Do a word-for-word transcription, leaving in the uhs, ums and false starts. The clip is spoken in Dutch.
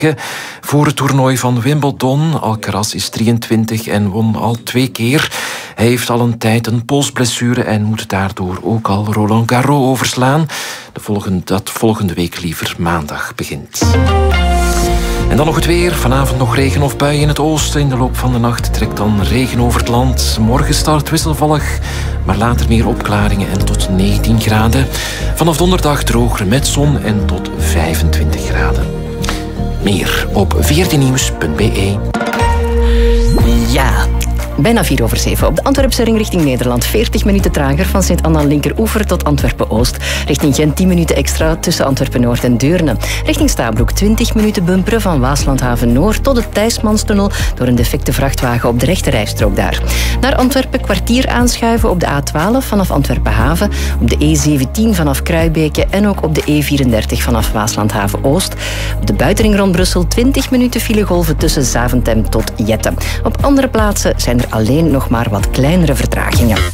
voor het toernooi van Wimbledon. Alcaraz is drieëntwintig en won al twee keer. Hij heeft al een tijd een polsblessure en moet daardoor ook al Roland Garros overslaan. De volgende, dat volgende week liever maandag begint. En dan nog het weer. Vanavond nog regen of bui in het oosten. In de loop van de nacht trekt dan regen over het land. Morgen start wisselvallig, maar later meer opklaringen en tot negentien graden. Vanaf donderdag droger met zon en tot vijfentwintig graden. Meer op v r t nieuws punt b e. Ja. Bijna vier over zeven. Op de Antwerpse ring richting Nederland. veertig minuten trager van Sint-Anna linkeroever tot Antwerpen-Oost. Richting Gent tien minuten extra tussen Antwerpen-Noord en Deurne. Richting Stabroek twintig minuten bumperen van Waaslandhaven-Noord tot de Thijsmanstunnel door een defecte vrachtwagen op de rechterrijstrook daar. Naar Antwerpen kwartier aanschuiven op de A twaalf vanaf Antwerpen-Haven, op de E zeventien vanaf Kruibeke en ook op de E vierendertig vanaf Waaslandhaven-Oost. Op de buitenring rond Brussel twintig minuten filegolven tussen Zaventem tot Jette. Op andere plaatsen zijn er alleen nog maar wat kleinere vertragingen.